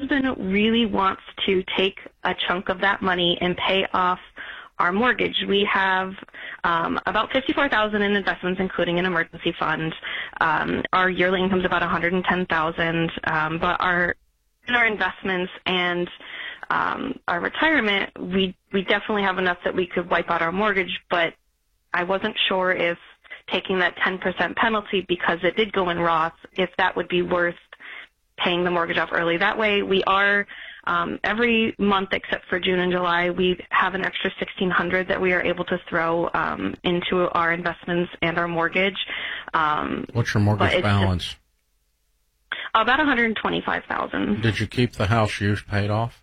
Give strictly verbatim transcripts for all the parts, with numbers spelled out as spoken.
husband really wants to take a chunk of that money and pay off our mortgage. We have um, about fifty-four thousand dollars in investments, including an emergency fund. Um, our yearly income is about one hundred ten thousand dollars, um, but our in our investments and um, our retirement, we we definitely have enough that we could wipe out our mortgage. But I wasn't sure if taking that ten percent penalty, because it did go in Roth, if that would be worth paying the mortgage off early. That way, we are. Um, every month except for June and July, we have an extra sixteen hundred dollars that we are able to throw um, into our investments and our mortgage. Um, What's your mortgage balance? Just about one hundred twenty-five thousand dollars. Did you keep the house you paid off?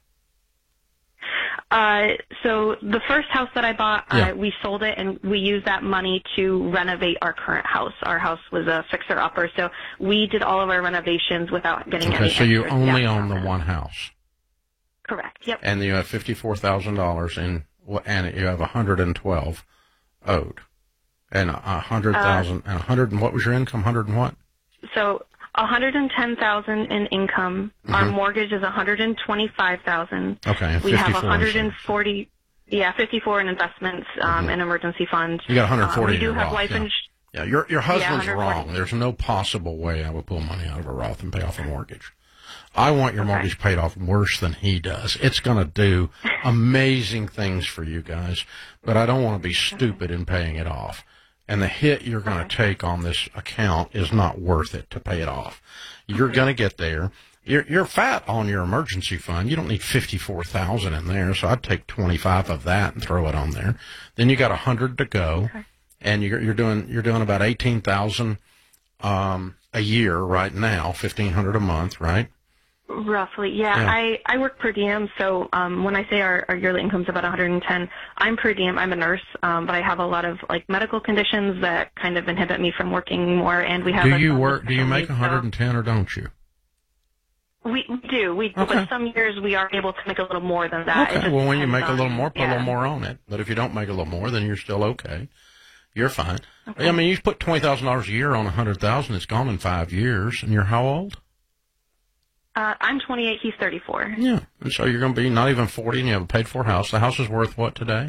Uh, so the first house that I bought, yeah. uh, we sold it, and we used that money to renovate our current house. Our house was a fixer-upper, so we did all of our renovations without getting okay, any so you extra only debt own from the it. one house. Correct. Yep. And you have fifty-four thousand dollars in, and you have one hundred twelve owed, and a hundred thousand, uh, and a hundred. And what was your income? Hundred and what? So one hundred ten thousand in income. Mm-hmm. Our mortgage is one hundred twenty-five thousand. Okay. And we have one hundred forty. Yeah, fifty-four in investments um, mm-hmm. and emergency funds. You got one hundred forty. Um, we do in have Roth, life yeah. insurance. Yeah, your your husband's yeah, wrong. There's no possible way I would pull money out of a Roth and pay off a mortgage. I want your okay. mortgage paid off worse than he does. It's going to do amazing things for you guys, but I don't want to be stupid in paying it off. And the hit you're going okay. to take on this account is not worth it to pay it off. You're okay. going to get there. You're, you're fat on your emergency fund. You don't need fifty-four thousand dollars in there, so I'd take twenty-five of that and throw it on there. Then you got one hundred to go, okay. and you're, you're doing you're doing about eighteen thousand dollars um, a year right now, fifteen hundred dollars a month, right? Roughly, yeah. yeah. I, I work per diem, so um, when I say our, our yearly income is about one hundred ten, I'm per diem. I'm a nurse, um, but I have a lot of like medical conditions that kind of inhibit me from working more. And we have. Do you work? Do you make one hundred ten so. Or don't you? We do. We okay. But some years we are able to make a little more than that. Okay. Well, when you make on, a little more, put yeah. a little more on it. But if you don't make a little more, then you're still okay. You're fine. Okay. I mean, you put twenty thousand dollars a year on a hundred thousand. It's gone in five years, and you're how old? Uh, I'm twenty-eight. He's thirty-four. Yeah, and so you're going to be not even forty, and you have a paid-for house. The house is worth what today?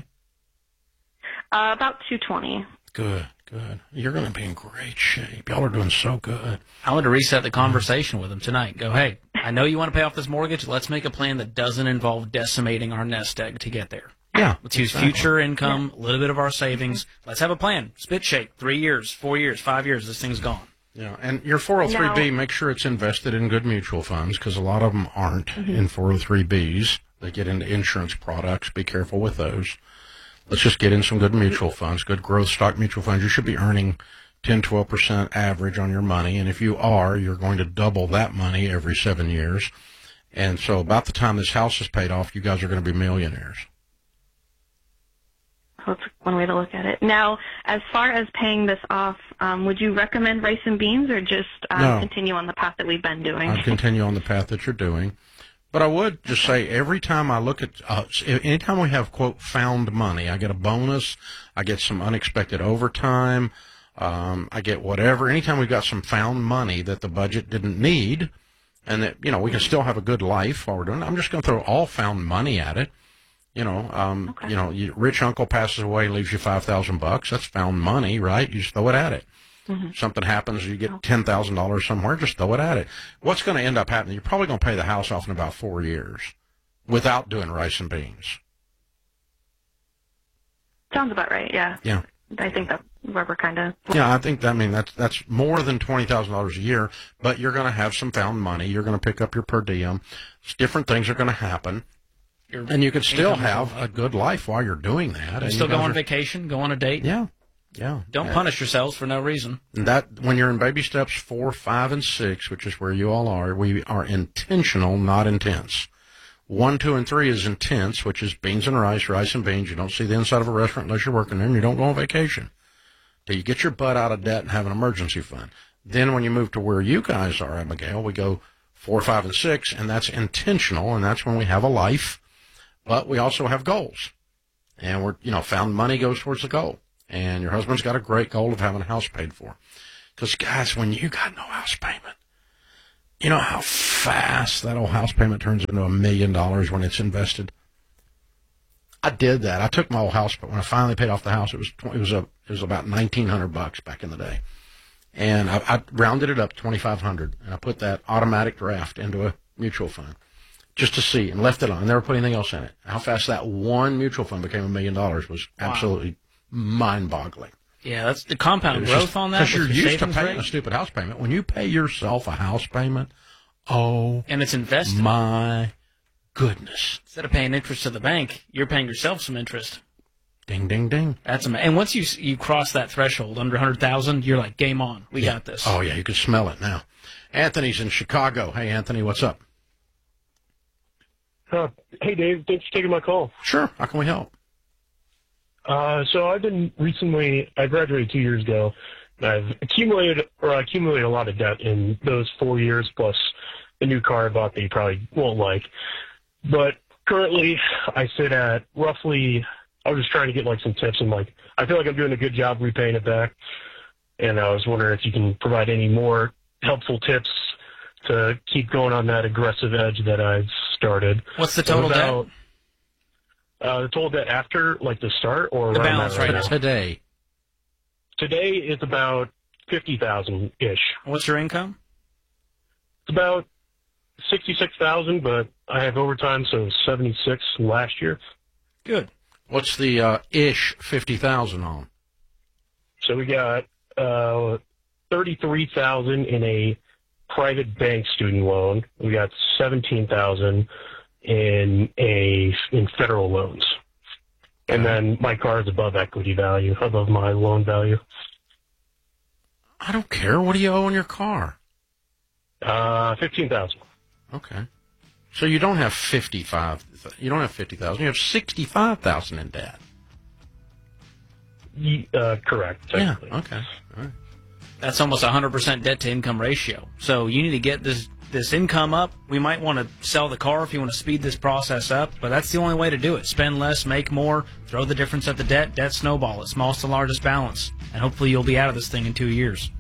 Uh, about two twenty. Good, good. You're going to be in great shape. Y'all are doing so good. I want to reset the conversation with him tonight. Go, hey, I know you want to pay off this mortgage. Let's make a plan that doesn't involve decimating our nest egg to get there. Yeah. Let's use exactly. future income, a little bit of our savings. Let's have a plan. Spit shake. Three years, four years, five years. This thing's gone. Yeah, and your four oh three B, now, make sure it's invested in good mutual funds, because a lot of them aren't mm-hmm. in four oh three Bs. They get into insurance products. Be careful with those. Let's just get in some good mutual funds, good growth stock mutual funds. You should be earning ten, twelve percent average on your money, and if you are, you're going to double that money every seven years. And so about the time this house is paid off, you guys are going to be millionaires. That's one way to look at it. Now, as far as paying this off, um, would you recommend rice and beans, or just um, no. continue on the path that we've been doing? I'd continue on the path that you're doing. But I would just say every time I look at, uh, anytime we have, quote, found money, I get a bonus, I get some unexpected overtime, um, I get whatever. Anytime we've got some found money that the budget didn't need, and that, you know, we can still have a good life while we're doing it, I'm just going to throw all found money at it. You know, um, okay. you know, you, rich uncle passes away, leaves you five thousand bucks. That's found money, right? You just throw it at it. Mm-hmm. Something happens, you get ten thousand dollars somewhere, just throw it at it. What's going to end up happening? You're probably going to pay the house off in about four years without doing rice and beans. Sounds about right, yeah. Yeah. I think that's where we're kind of... Yeah, I think, that, I mean, that's, that's more than twenty thousand dollars a year, but you're going to have some found money. You're going to pick up your per diem. Different things are going to happen. And you can still have a good life while you're doing that. And still go on are, vacation, go on a date. Yeah, yeah. Don't yeah. punish yourselves for no reason. And that, when you're in baby steps four, five, and six, which is where you all are, we are intentional, not intense. One, two, and three is intense, which is beans and rice, rice and beans. You don't see the inside of a restaurant unless you're working there, and you don't go on vacation. Till you get your butt out of debt and have an emergency fund. Then when you move to where you guys are, Abigail, we go four, five, and six, and that's intentional, and that's when we have a life. But we also have goals, and we're, you know, found money goes towards the goal. And your husband's got a great goal of having a house paid for. Because, guys, when you got no house payment, You know how fast that old house payment turns into a million dollars when it's invested? I did that. I took my old house, but when I finally paid off the house, it was it was a it was about nineteen hundred bucks back in the day, and I, I rounded it up to twenty five hundred, and I put that automatic draft into a mutual fund just to see, and left it on. I never put anything else in it. How fast that one mutual fund became a million dollars was absolutely wow. mind-boggling. Yeah, that's the compound growth just, on that. Because you're used to paying rate. a stupid house payment. When you pay yourself a house payment, oh, and it's invested. My goodness! Instead of paying interest to the bank, you're paying yourself some interest. Ding, ding, ding. That's amazing. And once you you cross that threshold under one hundred thousand, you're like, game on. We yeah. got this. Oh yeah, you can smell it now. Anthony's in Chicago. Hey, Anthony, what's up? Uh, hey, Dave. Thanks for taking my call. Sure. How can we help? Uh, so I've been recently, I graduated two years ago. I've accumulated, or I accumulated a lot of debt in those four years, plus the new car I bought that you probably won't like. But currently, I sit at roughly, I was just trying to get like some tips, and like, I feel like I'm doing a good job repaying it back. And I was wondering if you can provide any more helpful tips to keep going on that aggressive edge that I've started. What's the total Without, debt? Uh, the total debt after, like, the start, or the around balance that right, right now? now? Today. Today is about fifty thousand ish. What's your income? It's about sixty-six thousand, but I have overtime, so seventy-six last year. Good. What's the uh, ish fifty thousand on? So we got uh, thirty-three thousand in a private bank student loan. We got seventeen thousand in a in federal loans, and then my car is above equity value, above my loan value. I don't care. What do you owe on your car? Uh, fifteen thousand. Okay, so you don't have fifty-five. You don't have fifty thousand. You have sixty-five thousand in debt. Uh, correct. Yeah. Okay. All right. That's almost a hundred percent debt to income ratio. So you need to get this. this income up. We might want to sell the car if you want to speed this process up, but that's the only way to do it. Spend less, make more, throw the difference at the debt, debt snowball, it smallest to largest balance, and hopefully you'll be out of this thing in two years.